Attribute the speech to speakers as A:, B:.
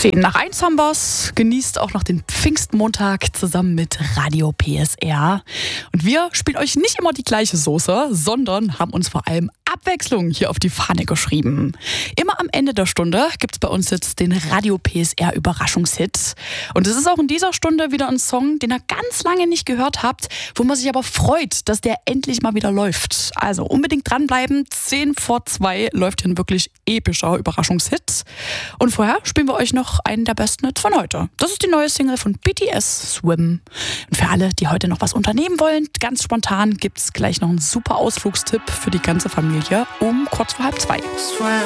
A: 10:01 haben wir's. Genießt auch noch den Pfingstmontag zusammen mit Radio PSR. Und wir spielen euch nicht immer die gleiche Soße, sondern haben uns vor allem Abwechslung hier auf die Fahne geschrieben. Immer am Ende der Stunde gibt's bei uns jetzt den Radio PSR Überraschungshit. Und es ist auch in dieser Stunde wieder ein Song, den ihr ganz lange nicht gehört habt, wo man sich aber freut, dass der endlich mal wieder läuft. Also unbedingt dranbleiben. 1:10 läuft hier ein wirklich epischer Überraschungshit. Und vorher spielen wir euch noch einen der besten Hits von heute. Das ist die neue Single von BTS, Swim. Und für alle, die heute noch was unternehmen wollen, ganz spontan gibt's gleich noch einen super Ausflugstipp für die ganze Familie um kurz vor 1:30.